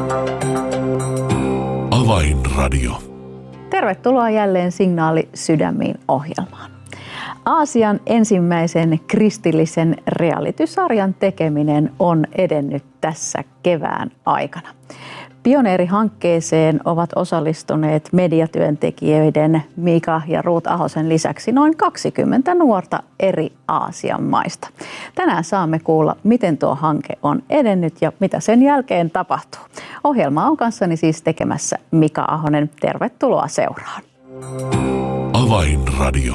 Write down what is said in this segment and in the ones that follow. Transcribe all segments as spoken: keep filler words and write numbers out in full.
Avainradio. Tervetuloa jälleen Signaali sydämiin -ohjelmaan. Aasian ensimmäisen kristillisen reality-sarjan tekeminen on edennyt tässä kevään aikana. Pioneerihankkeeseen ovat osallistuneet mediatyöntekijöiden Mika ja Ruut Ahosen lisäksi noin kaksikymmentä nuorta eri Aasian maista. Tänään saamme kuulla, miten tuo hanke on edennyt ja mitä sen jälkeen tapahtuu. Ohjelma on kanssani siis tekemässä Mika Ahonen. Tervetuloa seuraan. Avainradio.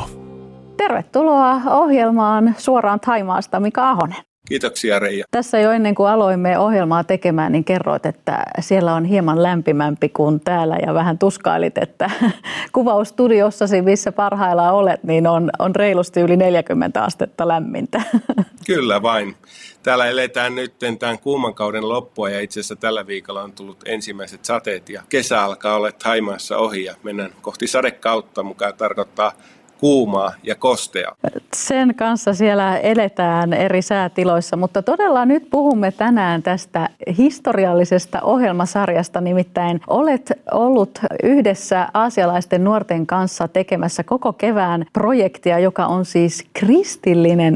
Tervetuloa ohjelmaan suoraan Thaimaasta, Mika Ahonen. Kiitoksia, Reija. Tässä jo ennen kuin aloimme ohjelmaa tekemään, niin kerroit, että siellä on hieman lämpimämpi kuin täällä ja vähän tuskailit, että kuvaustudiossasi, missä parhaillaan olet, niin on, on reilusti yli neljäkymmentä astetta lämmintä. Kyllä vain. Täällä eletään nyt tämän kuuman kauden loppua ja itse asiassa tällä viikolla on tullut ensimmäiset sateet ja kesä alkaa olla Thaimaassa ohi ja mennään kohti sadekautta, mukaan tarkoittaa kuumaa ja kostea. Sen kanssa siellä eletään eri säätiloissa, mutta todella nyt puhumme tänään tästä historiallisesta ohjelmasarjasta. Nimittäin olet ollut yhdessä aasialaisten nuorten kanssa tekemässä koko kevään projektia, joka on siis kristillinen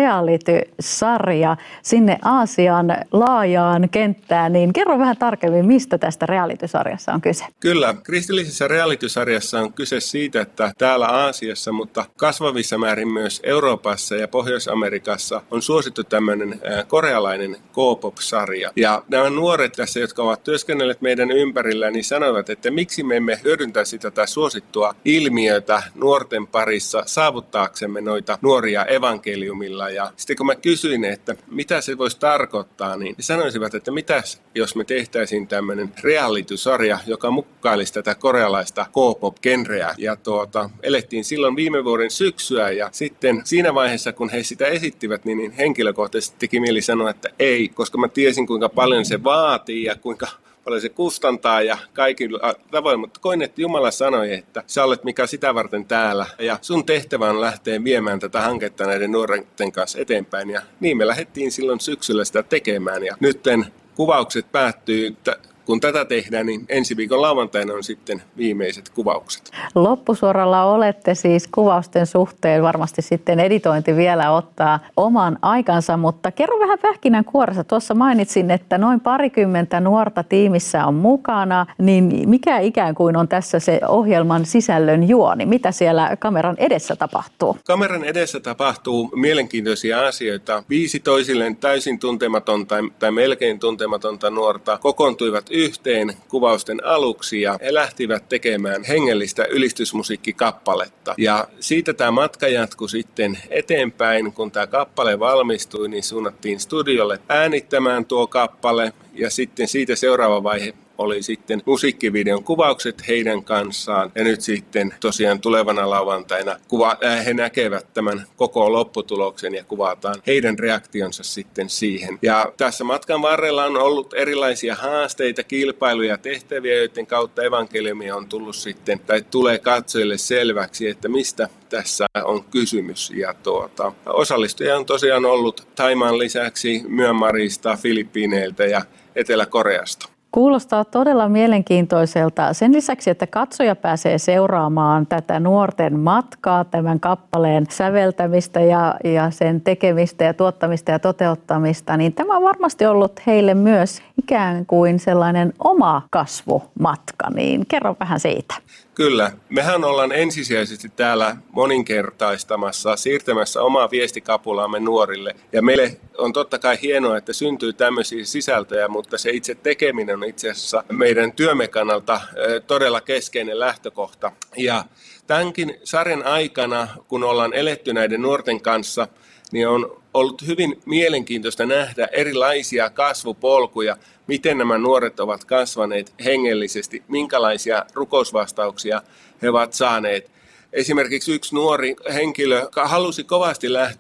reality-sarja sinne Aasian laajaan kenttään. Niin kerro vähän tarkemmin, mistä tästä reality-sarjassa on kyse. Kyllä, kristillisessä reality-sarjassa on kyse siitä, että täällä Aasiassa, mutta kasvavissa määrin myös Euroopassa ja Pohjois-Amerikassa on suosittu tämmöinen korealainen K-pop-sarja. Ja nämä nuoret tässä, jotka ovat työskennelleet meidän ympärillä, niin sanoivat, että miksi me emme hyödyntäisi tätä suosittua ilmiötä nuorten parissa saavuttaaksemme noita nuoria evankeliumilla. Ja sitten kun mä kysyin, että mitä se voisi tarkoittaa, niin he sanoisivat, että mitäs jos me tehtäisiin tämmöinen reality-sarja, joka mukailisi tätä korealaista K-pop-genreä. Ja tuota, elettiin silloin viime vuoden syksyä ja sitten siinä vaiheessa, kun he sitä esittivät, niin, niin henkilökohtaisesti teki mieli sanoa, että ei, koska mä tiesin, kuinka paljon se vaatii ja kuinka paljon se kustantaa ja kaikilla tavoin, mutta koin, että Jumala sanoi, että sä olet Mika sitä varten täällä ja sun tehtävä on lähteä viemään tätä hanketta näiden nuorten kanssa eteenpäin ja niin me lähdettiin silloin syksyllä sitä tekemään ja nytten kuvaukset päättyy. Kun tätä tehdään, niin ensi viikon lauantaina on sitten viimeiset kuvaukset. Loppusuoralla olette siis kuvausten suhteen. Varmasti sitten editointi vielä ottaa oman aikansa, mutta kerro vähän pähkinänkuoressa. Tuossa mainitsin, että noin parikymmentä nuorta tiimissä on mukana. Niin mikä ikään kuin on tässä se ohjelman sisällön juoni? Mitä siellä kameran edessä tapahtuu? Kameran edessä tapahtuu mielenkiintoisia asioita. Viisi toisilleen täysin tuntematon tai, tai melkein tuntematonta nuorta kokoontuivat yhteen kuvausten aluksi ja he lähtivät tekemään hengellistä ylistysmusiikkikappaletta. Ja siitä tämä matka jatkui sitten eteenpäin, kun tämä kappale valmistui, niin suunnattiin studiolle äänittämään tuo kappale ja sitten siitä seuraava vaihe oli sitten musiikkivideon kuvaukset heidän kanssaan. Ja nyt sitten tosiaan tulevana lauantaina kuva, äh, he näkevät tämän koko lopputuloksen ja kuvataan heidän reaktionsa sitten siihen. Ja tässä matkan varrella on ollut erilaisia haasteita, kilpailuja, tehtäviä, joiden kautta evankeliumi on tullut sitten, tai tulee katsojille selväksi, että mistä tässä on kysymys. Ja tuota, osallistujia on tosiaan ollut Thaimaan lisäksi Myanmarista, Filippiineiltä ja Etelä-Koreasta. Kuulostaa todella mielenkiintoiselta. Sen lisäksi, että katsoja pääsee seuraamaan tätä nuorten matkaa, tämän kappaleen säveltämistä ja, ja sen tekemistä ja tuottamista ja toteuttamista, niin tämä on varmasti ollut heille myös ikään kuin sellainen oma kasvumatka. Niin kerro vähän siitä. Kyllä. Mehän ollaan ensisijaisesti täällä moninkertaistamassa, siirtämässä omaa viestikapulaamme nuorille. Ja meille on totta kai hienoa, että syntyy tämmöisiä sisältöjä, mutta se itse tekeminen on itse asiassa meidän työmme kannalta todella keskeinen lähtökohta. Ja tämänkin sarjan aikana, kun ollaan eletty näiden nuorten kanssa, niin on ollut hyvin mielenkiintoista nähdä erilaisia kasvupolkuja, miten nämä nuoret ovat kasvaneet hengellisesti, minkälaisia rukousvastauksia he ovat saaneet. Esimerkiksi yksi nuori henkilö halusi kovasti lähteä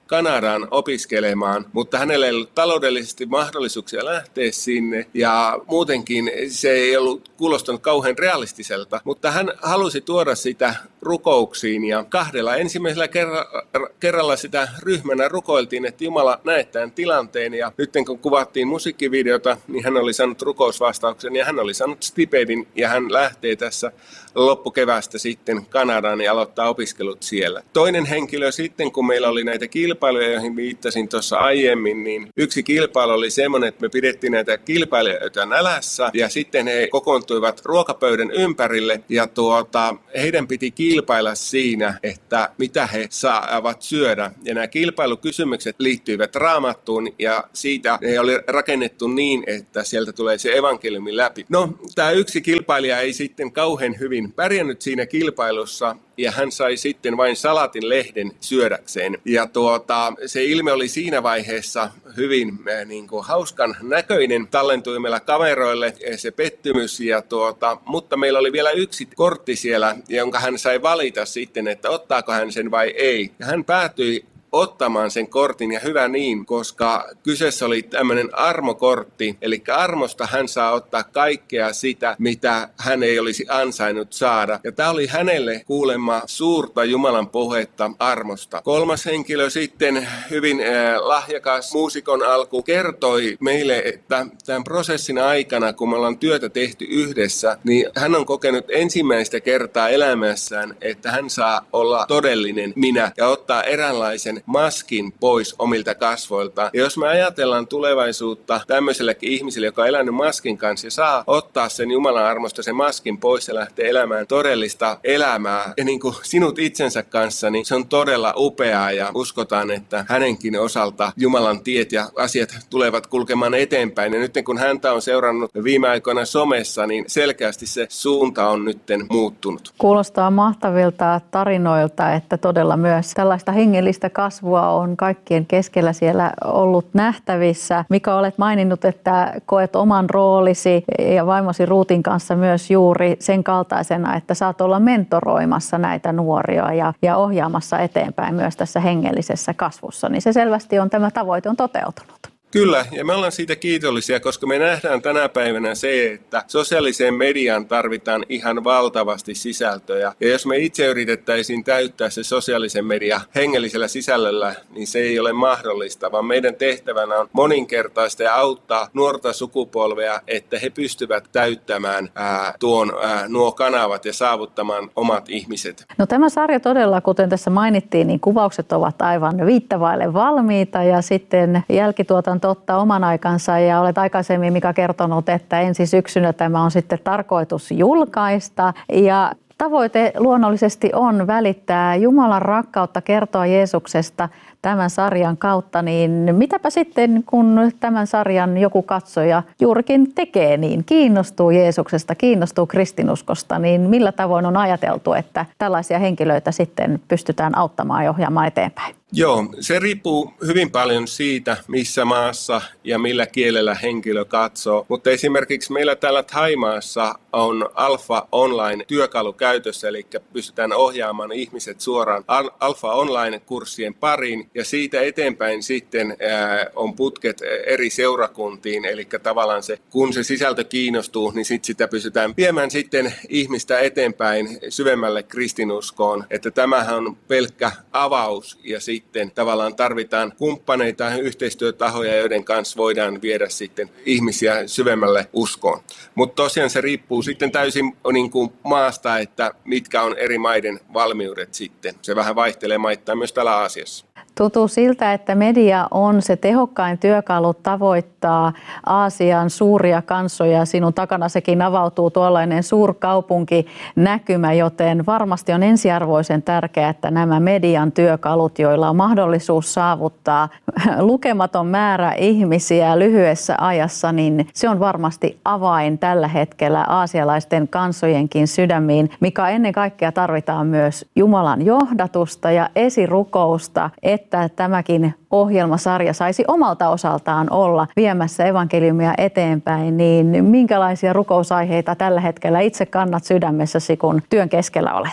Kanadaan opiskelemaan, mutta hänellä ei ollut taloudellisesti mahdollisuuksia lähteä sinne ja muutenkin se ei ollut kuulostanut kauhean realistiselta, mutta hän halusi tuoda sitä rukouksiin ja kahdella ensimmäisellä kerra, kerralla sitä ryhmänä rukoiltiin, että Jumala näet tämän tilanteen ja nyt kun kuvattiin musiikkivideota, niin hän oli saanut rukousvastauksen ja hän oli saanut stipendin ja hän lähtee tässä loppukeväästä sitten Kanadaan ja aloittaa opiskelut siellä. Toinen henkilö sitten, kun meillä oli näitä kilpailuja, joihin viittasin tuossa aiemmin, niin yksi kilpailu oli semmoinen, että me pidettiin näitä kilpailijoita nälässä ja sitten he kokoontuivat ruokapöydän ympärille ja tuota, heidän piti kilpailla siinä, että mitä he saavat syödä. Ja nämä kilpailukysymykset liittyivät Raamattuun ja siitä ne oli rakennettu niin, että sieltä tulee se evankeliumi läpi. No, tämä yksi kilpailija ei sitten kauhean hyvin pärjännyt siinä kilpailussa ja hän sai sitten vain salatin lehden syödäkseen. Ja tuota, se ilme oli siinä vaiheessa hyvin äh, niin kuin hauskan näköinen. Tallentui meillä kameroille se pettymys, ja tuota, mutta meillä oli vielä yksi kortti siellä, jonka hän sai valita sitten, että ottaako hän sen vai ei. Ja hän päätyi ottamaan sen kortin ja hyvä niin, koska kyseessä oli tämmöinen armokortti, eli armosta hän saa ottaa kaikkea sitä, mitä hän ei olisi ansainnut saada. Ja tämä oli hänelle kuulemma suurta Jumalan puhetta armosta. Kolmas henkilö sitten, hyvin äh, lahjakas muusikon alku, kertoi meille, että tämän prosessin aikana, kun me ollaan työtä tehty yhdessä, niin hän on kokenut ensimmäistä kertaa elämässään, että hän saa olla todellinen minä ja ottaa eräänlaisen maskin pois omilta kasvoilta. Ja jos me ajatellaan tulevaisuutta tämmöisellekin ihmiselle, joka on elänyt maskin kanssa ja saa ottaa sen Jumalan armosta sen maskin pois ja lähtee elämään todellista elämää ja niin kuin sinut itsensä kanssa, niin se on todella upeaa ja uskotaan, että hänenkin osalta Jumalan tiet ja asiat tulevat kulkemaan eteenpäin. Ja nyt kun häntä on seurannut viime aikoina somessa, niin selkeästi se suunta on nyt muuttunut. Kuulostaa mahtavilta tarinoilta, että todella myös tällaista hengellistä kasvua on kaikkien keskellä siellä ollut nähtävissä. Mika, olet maininnut, että koet oman roolisi ja vaimosi Ruutin kanssa myös juuri sen kaltaisena, että saat olla mentoroimassa näitä nuoria ja, ja ohjaamassa eteenpäin myös tässä hengellisessä kasvussa. Niin se selvästi on, tämä tavoite on toteutunut. Kyllä, ja me ollaan siitä kiitollisia, koska me nähdään tänä päivänä se, että sosiaaliseen mediaan tarvitaan ihan valtavasti sisältöjä. Ja jos me itse yritettäisiin täyttää se sosiaalisen media hengellisellä sisällöllä, niin se ei ole mahdollista, vaan meidän tehtävänä on moninkertaista ja auttaa nuorta sukupolvea, että he pystyvät täyttämään ää, tuon, ää, nuo kanavat ja saavuttamaan omat ihmiset. No tämä sarja todella, kuten tässä mainittiin, niin kuvaukset ovat aivan viittavaille valmiita ja sitten jälkituotanto ottaa oman aikansa ja olet aikaisemmin, Mika, kertonut, että ensi syksynä tämä on sitten tarkoitus julkaista ja tavoite luonnollisesti on välittää Jumalan rakkautta, kertoa Jeesuksesta tämän sarjan kautta, niin mitäpä sitten, kun tämän sarjan joku katsoja juurikin tekee niin, kiinnostuu Jeesuksesta, kiinnostuu kristinuskosta, niin millä tavoin on ajateltu, että tällaisia henkilöitä sitten pystytään auttamaan ja ohjaamaan eteenpäin? Joo, se riippuu hyvin paljon siitä, missä maassa ja millä kielellä henkilö katsoo. Mutta esimerkiksi meillä täällä Thaimaassa on Alpha Online työkalu käytössä, eli pystytään ohjaamaan ihmiset suoraan Alpha Online-kurssien pariin. Ja siitä eteenpäin sitten ää, on putket eri seurakuntiin, eli tavallaan se, kun se sisältö kiinnostuu, niin sit sitä pystytään viemään sitten ihmistä eteenpäin syvemmälle kristinuskoon. Että tämähän on pelkkä avaus ja sitten tavallaan tarvitaan kumppaneita ja yhteistyötahoja, joiden kanssa voidaan viedä sitten ihmisiä syvemmälle uskoon. Mutta tosiaan se riippuu sitten täysin niin kuin maasta, että mitkä on eri maiden valmiudet sitten. Se vähän vaihtelee maittain myös täällä Aasiassa. Tuntuu siltä, että media on se tehokkain työkalu tavoittaa Aasian suuria kansoja. Sinun takana sekin avautuu tuollainen suurkaupunkinäkymä, joten varmasti on ensiarvoisen tärkeää, että nämä median työkalut, joilla on mahdollisuus saavuttaa lukematon määrä ihmisiä lyhyessä ajassa, niin se on varmasti avain tällä hetkellä aasialaisten kansojenkin sydämiin, mikä ennen kaikkea tarvitaan myös Jumalan johdatusta ja esirukousta, että tämäkin ohjelmasarja saisi omalta osaltaan olla viemässä evankeliumia eteenpäin, niin minkälaisia rukousaiheita tällä hetkellä itse kannat sydämessäsi, kun työn keskellä olet?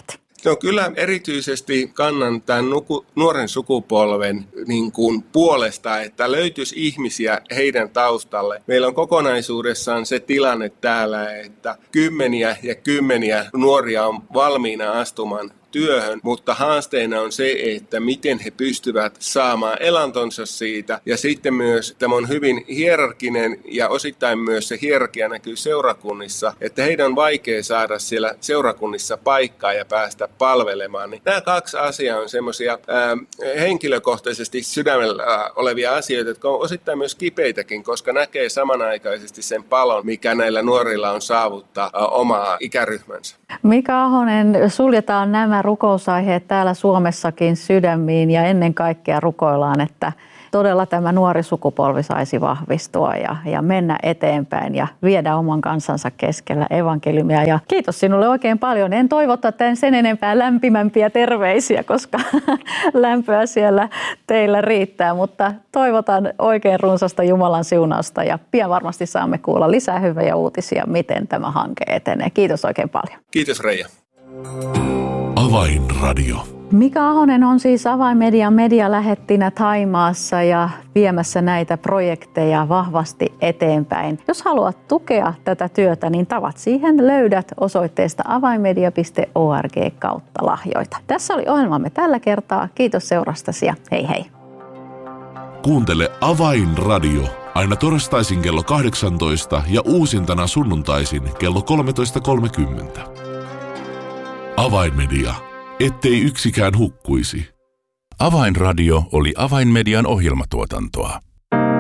No kyllä erityisesti kannan tämän nuku, nuoren sukupolven niin kuin puolesta, että löytyisi ihmisiä heidän taustalle. Meillä on kokonaisuudessaan se tilanne täällä, että kymmeniä ja kymmeniä nuoria on valmiina astumaan työhön, mutta haasteena on se, että miten he pystyvät saamaan elantonsa siitä. Ja sitten myös tämä on hyvin hierarkinen ja osittain myös se hierarkia näkyy seurakunnissa, että heidän on vaikea saada siellä seurakunnissa paikkaa ja päästä palvelemaan. Niin nämä kaksi asiaa on semmoisia henkilökohtaisesti sydämellä olevia asioita, jotka on osittain myös kipeitäkin, koska näkee samanaikaisesti sen palon, mikä näillä nuorilla on saavuttaa ää, omaa ikäryhmänsä. Mika Ahonen, suljetaan nämä rukousaiheet täällä Suomessakin sydämiin ja ennen kaikkea rukoillaan, että todella tämä nuori sukupolvi saisi vahvistua ja, ja mennä eteenpäin ja viedä oman kansansa keskellä evankeliumia. Ja kiitos sinulle oikein paljon. En toivota tämän sen enempää lämpimämpiä terveisiä, koska lämpöä siellä teillä riittää, mutta toivotan oikein runsasta Jumalan siunausta ja pian varmasti saamme kuulla lisää hyviä uutisia, miten tämä hanke etenee. Kiitos oikein paljon. Kiitos Reija. Avainradio. Mika Ahonen on siis Avainmedian medialähettinä Thaimaassa ja viemässä näitä projekteja vahvasti eteenpäin. Jos haluat tukea tätä työtä, niin tavat siihen löydät osoitteesta avainmedia piste org kautta lahjoita. Tässä oli ohjelmamme tällä kertaa. Kiitos seurastasi ja hei hei. Kuuntele Avainradio aina torstaisin kello kahdeksantoista ja uusintana sunnuntaisin kello kolmetoista kolmekymmentä. Avainmedia. Ettei yksikään hukkuisi. Avainradio oli Avainmedian ohjelmatuotantoa.